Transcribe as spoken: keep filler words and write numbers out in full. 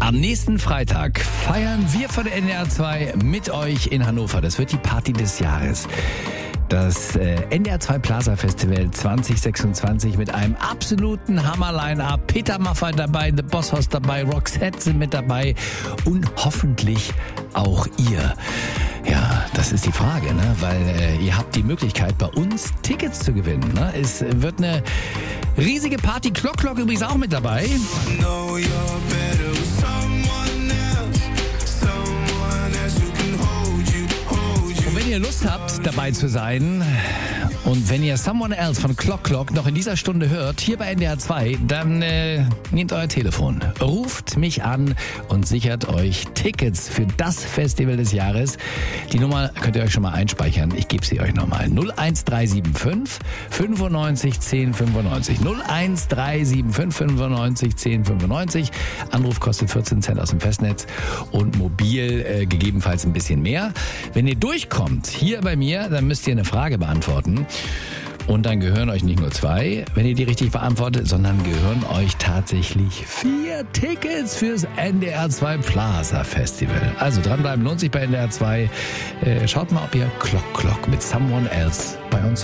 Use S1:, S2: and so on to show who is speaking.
S1: Am nächsten Freitag feiern wir von der N D R zwei mit euch in Hannover. Das wird die Party des Jahres. Das äh, N D R zwei Plaza Festival zwanzig sechsundzwanzig mit einem absoluten Hammer-Line-Up. Peter Maffay dabei, The Boss Hoss dabei, Roxette sind mit dabei und hoffentlich auch ihr. Ja, das ist die Frage, ne? Weil äh, ihr habt die Möglichkeit, bei uns Tickets zu gewinnen. Ne? Es wird eine riesige Party. Clock Clock übrigens auch mit dabei. Und wenn ihr Lust habt, dabei zu sein und wenn ihr Someone Else von Clock Clock noch in dieser Stunde hört, hier bei N D R zwei, dann äh, nehmt euer Telefon, ruft mich an und sichert euch Tickets für das Festival des Jahres. Die Nummer könnt ihr euch schon mal einspeichern. Ich gebe sie euch nochmal. null eins drei sieben fünf fünfundneunzig zehn fünfundneunzig. null eins drei sieben fünf fünfundneunzig zehn fünfundneunzig. Anruf kostet vierzehn Cent aus dem Festnetz und mobil äh, gegebenenfalls ein bisschen mehr. Wenn ihr durchkommt hier bei mir, dann müsst ihr eine Frage beantworten. Und dann gehören euch nicht nur zwei, wenn ihr die richtig beantwortet, sondern gehören euch tatsächlich vier Tickets fürs N D R zwei Plaza Festival. Also dranbleiben lohnt sich bei N D R zwei. Äh, schaut mal, ob ihr Clock Clock mit Someone Else bei uns